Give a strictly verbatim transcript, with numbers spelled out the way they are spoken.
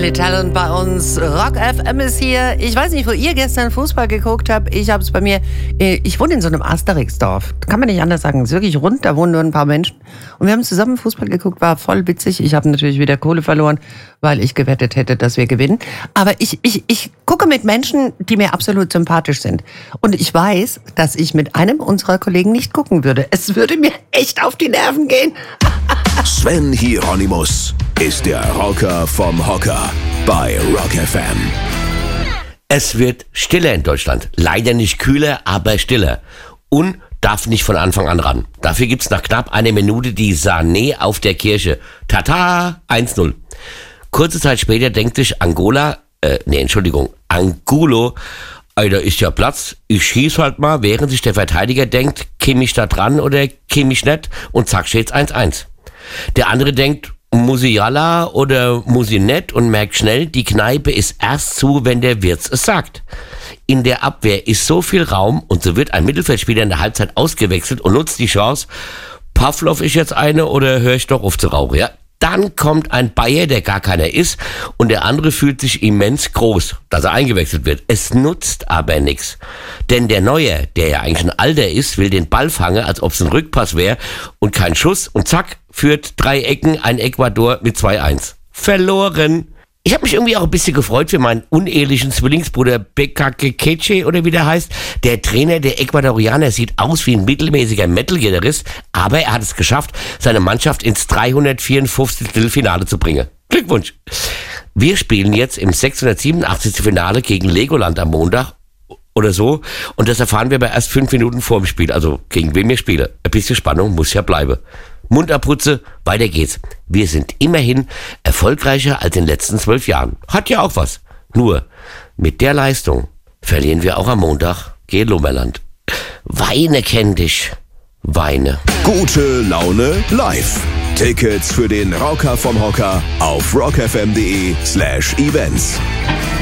Billy Talent bei uns. Rock F M ist hier. Ich weiß nicht, wo ihr gestern Fußball geguckt habt. Ich habe es bei mir. Ich wohne in so einem Asterix-Dorf. Kann man nicht anders sagen. Es ist wirklich rund. Da wohnen nur ein paar Menschen. Und wir haben zusammen Fußball geguckt. War voll witzig. Ich habe natürlich wieder Kohle verloren, weil ich gewettet hätte, dass wir gewinnen. Aber ich, ich, ich gucke mit Menschen, die mir absolut sympathisch sind. Und ich weiß, dass ich mit einem unserer Kollegen nicht gucken würde. Es würde mir echt auf die Nerven gehen. Sven Hieronymus ist der Rocker vom Hocker bei Rock F M. Es wird stiller in Deutschland. Leider nicht kühler, aber stiller. Und darf nicht von Anfang an ran. Dafür gibt's nach knapp einer Minute die Sané auf der Kirche. Tata, eins null. Kurze Zeit später denkt sich Angola, äh, nee, Entschuldigung, Angulo, ey, da ist ja Platz, ich schieß halt mal, während sich der Verteidiger denkt, käme ich da dran oder käme ich nicht, und zack, steht's eins eins. Der andere denkt, Musiala oder Musinet, und merkt schnell, die Kneipe ist erst zu, wenn der Wirt es sagt. In der Abwehr ist so viel Raum, und so wird ein Mittelfeldspieler in der Halbzeit ausgewechselt und nutzt die Chance, Pavlov ist jetzt eine oder höre ich doch auf zu rauchen, ja? Dann kommt ein Bayer, der gar keiner ist, und der andere fühlt sich immens groß, dass er eingewechselt wird. Es nutzt aber nichts. Denn der Neue, der ja eigentlich ein Alter ist, will den Ball fangen, als ob es ein Rückpass wäre, und kein Schuss, und zack, führt drei Ecken ein Ecuador mit zwei eins. Verloren. Ich habe mich irgendwie auch ein bisschen gefreut für meinen unehelichen Zwillingsbruder Bekake oder wie der heißt. Der Trainer der Ecuadorianer sieht aus wie ein mittelmäßiger Metal-Gitarrist, aber er hat es geschafft, seine Mannschaft ins dreihundertvierundfünfzigste Finale zu bringen. Glückwunsch! Wir spielen jetzt im sechshundertsiebenundachtzigsten Finale gegen Legoland am Montag oder so, und das erfahren wir aber erst fünf Minuten vor dem Spiel, also gegen wen wir spielen. Ein bisschen Spannung muss ja bleiben. Mund abputze, weiter geht's. Wir sind immerhin erfolgreicher als in den letzten zwölf Jahren. Hat ja auch was. Nur, mit der Leistung verlieren wir auch am Montag gegen Lummerland. Weine kenn dich. Weine. Gute Laune live. Tickets für den Rocker vom Hocker auf rockfm.de slash events.